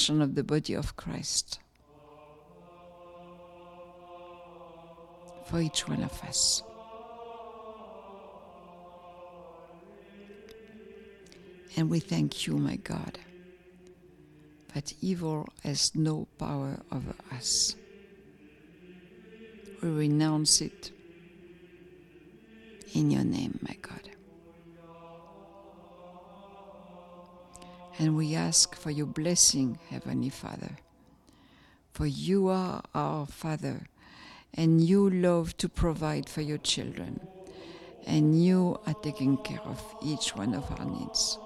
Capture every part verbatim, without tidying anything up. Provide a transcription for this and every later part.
salvation of the body of Christ for each one of us. And we thank you, my God, that evil has no power over us. We renounce it in your name, my God. And we ask for your blessing, Heavenly Father, for you are our Father, and you love to provide for your children, and you are taking care of each one of our needs.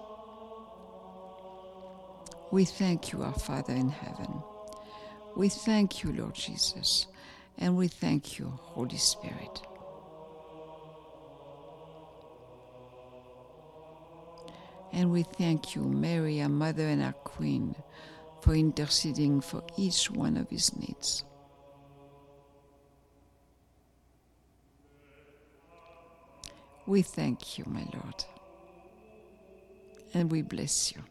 We thank you, our Father in heaven. We thank you, Lord Jesus, and we thank you, Holy Spirit. And we thank you, Mary, our Mother and our Queen, for interceding for each one of his needs. We thank you, my Lord, and we bless you.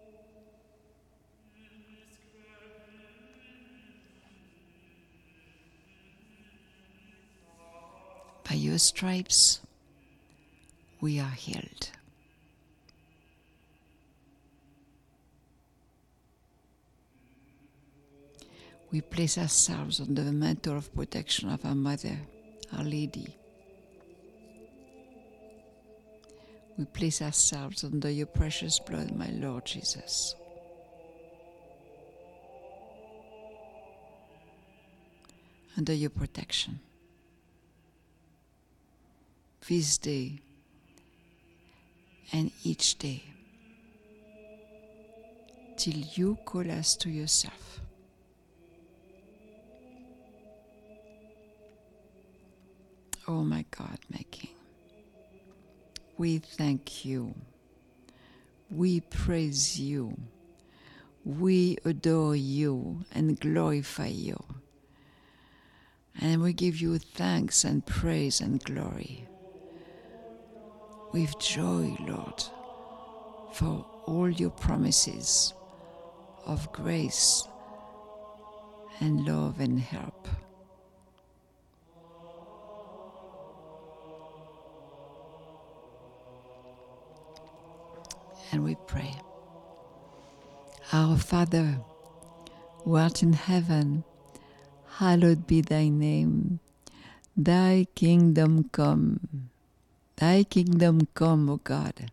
By your stripes, we are healed. We place ourselves under the mantle of protection of our Mother, Our Lady. We place ourselves under your precious blood, my Lord Jesus. Under your protection. This day and each day, till you call us to yourself. Oh my God, my King, we thank you, we praise you, we adore you and glorify you, and we give you thanks and praise and glory. With joy, Lord, for all your promises of grace and love and help. And we pray, Our Father, who art in heaven, hallowed be thy name. Thy kingdom come. Thy kingdom come, O God.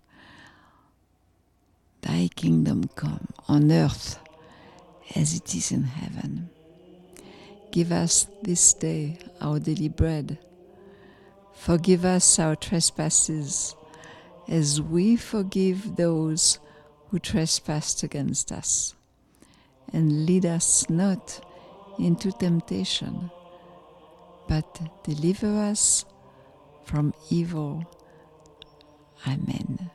Thy kingdom come on earth as it is in heaven. Give us this day our daily bread. Forgive us our trespasses, as we forgive those who trespass against us. And lead us not into temptation, but deliver us from evil. Amen.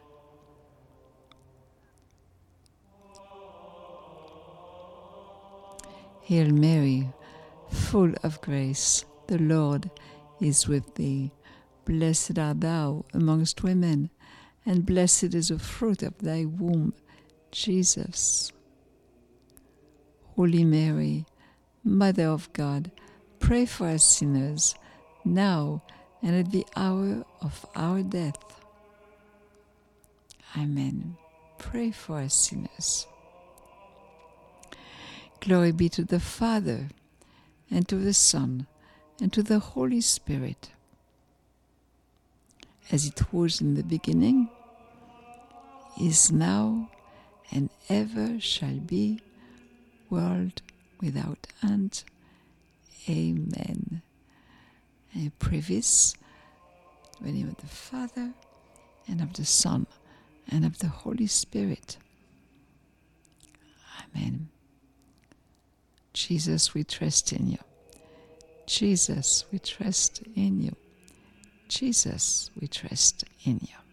Hail Mary, full of grace, the Lord is with thee. Blessed art thou amongst women, and blessed is the fruit of thy womb, Jesus. Holy Mary, Mother of God, pray for us sinners, now and at the hour of our death. Amen. Pray for us sinners. Glory be to the Father, and to the Son, and to the Holy Spirit, as it was in the beginning, is now, and ever shall be, world without end. Amen. And I pray this in the name of the Father, and of the Son, and of the Holy Spirit. Amen. Jesus, we trust in you. Jesus, we trust in you. Jesus, we trust in you.